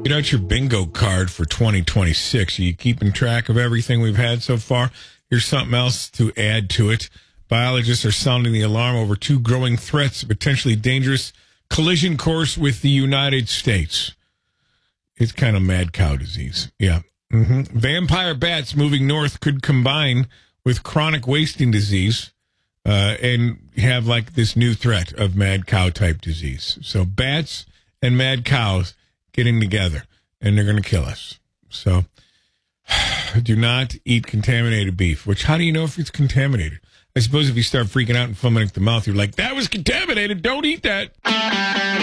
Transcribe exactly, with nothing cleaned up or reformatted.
Get out your bingo card for twenty twenty-six. Are you keeping track of everything we've had so far? Here's something else to add to it. Biologists are sounding the alarm over two growing threats, a potentially dangerous collision course with the United States. It's kind of mad cow disease. Yeah. Mm-hmm. Vampire bats moving north could combine with chronic wasting disease uh, and have like this new threat of mad cow type disease. So bats and mad cows getting together, and they're going to kill us. So do not eat contaminated beef, which how do you know if it's contaminated? I suppose if you start freaking out and foaming at the mouth, you're like, that was contaminated. Don't eat that.